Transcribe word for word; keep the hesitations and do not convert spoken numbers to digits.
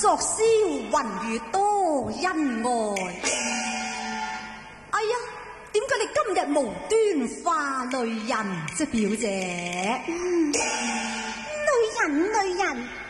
昨宵雲雨多恩愛。哎呀，點解你今日無端化女人啫，表姐？ 嗯、女人女人。